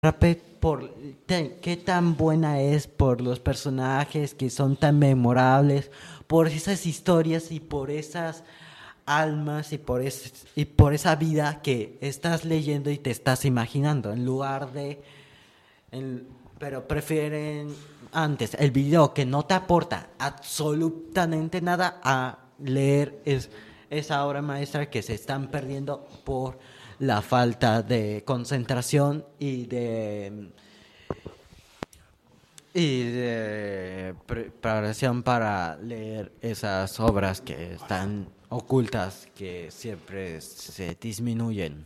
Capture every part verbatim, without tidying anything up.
Rapid por te- qué tan buena es, por los personajes que son tan memorables, por esas historias y por esas almas y por es- y por esa vida que estás leyendo y te estás imaginando en lugar de en- pero prefieren antes el video que no te aporta absolutamente nada a leer es, esa obra maestra que se están perdiendo por la falta de concentración y de y de preparación para leer esas obras que están ocultas, que siempre se disminuyen.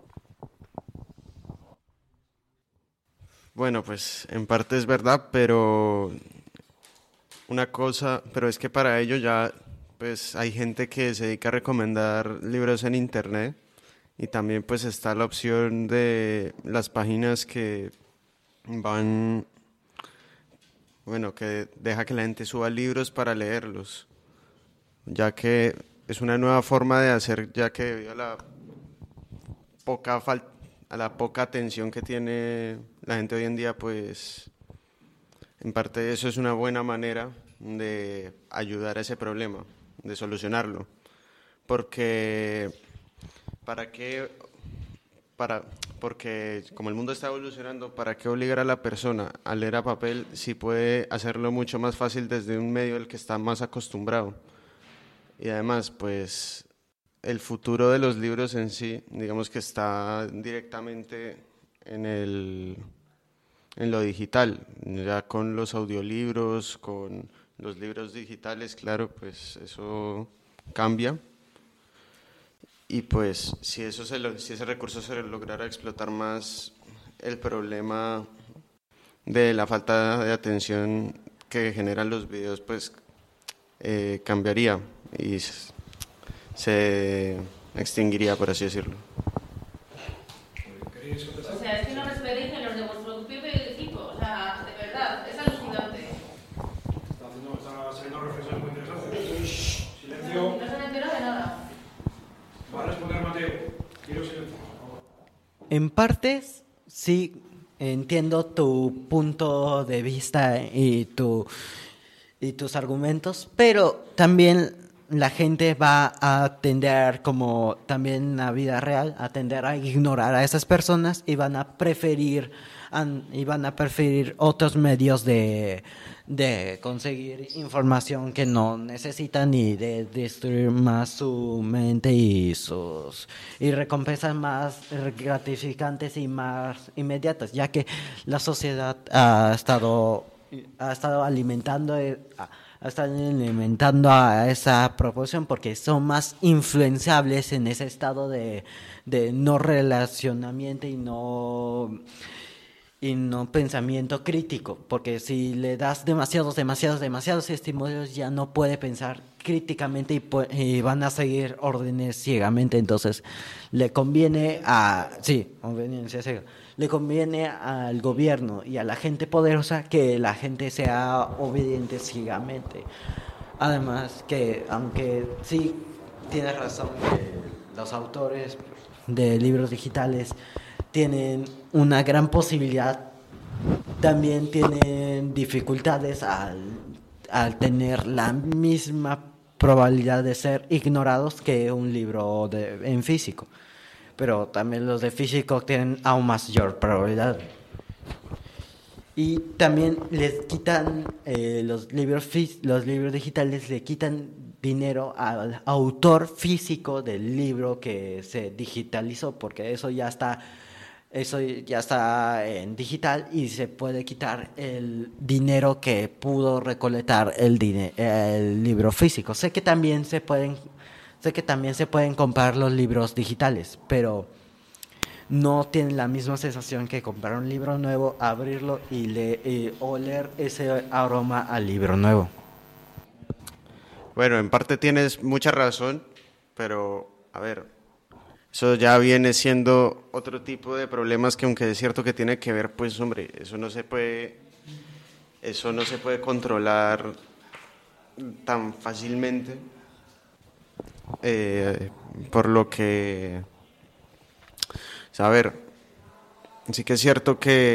Bueno, pues en parte es verdad, pero una cosa, pero es que para ello ya pues hay gente que se dedica a recomendar libros en internet y también pues está la opción de las páginas que van, bueno, que deja que la gente suba libros para leerlos, ya que es una nueva forma de hacer, ya que debido a la poca fal- a la poca atención que tiene la gente hoy en día, pues en parte eso es una buena manera de ayudar a ese problema, de solucionarlo. Porque, ¿para qué? Para, porque como el mundo está evolucionando, ¿para qué obligar a la persona a leer a papel si puede hacerlo mucho más fácil desde un medio al que está más acostumbrado? Y además, pues el futuro de los libros en sí, digamos que está directamente en el en lo digital, ya con los audiolibros, con los libros digitales, claro, pues eso cambia. Y pues si, eso se lo- si ese recurso se lograra explotar más, el problema de la falta de atención que generan los videos, pues eh, cambiaría y s- se extinguiría, por así decirlo. O sea, es que no respetáis ni los de vuestro propio equipo. O sea, de verdad, es alucinante. Está haciendo, está saliendo reflexiones muy interesantes. No, Silencio. no se me entera de nada. Va a responder Mateo. Quiero silencio, por favor. En partes, sí, entiendo tu punto de vista y, tu, y tus argumentos, pero también la gente va a tender, como también en la vida real, a tender a ignorar a esas personas y van a preferir, an- y van a preferir otros medios de, de conseguir información que no necesitan y de destruir más su mente y sus y recompensas más gratificantes y más inmediatas, ya que la sociedad ha estado ha estado alimentando eh, a- ha estado alimentando a esa proporción porque son más influenciables en ese estado de, de no relacionamiento y no y no pensamiento crítico, porque si le das demasiados, demasiados, demasiados estímulos ya no puede pensar críticamente y, pu- y van a seguir órdenes ciegamente, entonces le conviene a, sí, obediencia ciega, le conviene al gobierno y a la gente poderosa que la gente sea obediente ciegamente. Además que, aunque sí tienes razón que los autores de libros digitales tienen una gran posibilidad, también tienen dificultades al, al tener la misma probabilidad de ser ignorados que un libro de, en físico. Pero también los de físico tienen aún mayor probabilidad. Y también les quitan eh, los libros fí- los libros digitales le quitan dinero al autor físico del libro que se digitalizó porque eso ya está eso ya está en digital y se puede quitar el dinero que pudo recolectar el dine- el libro físico. Sé que también se pueden sé que también se pueden comprar los libros digitales, pero no tienen la misma sensación que comprar un libro nuevo, abrirlo y, le, y oler ese aroma al libro nuevo. Bueno, en parte tienes mucha razón, pero a ver, eso ya viene siendo otro tipo de problemas que aunque es cierto que tiene que ver, pues hombre, eso no se puede, eso no se puede controlar tan fácilmente, eh, por lo que, a ver, Sí que es cierto que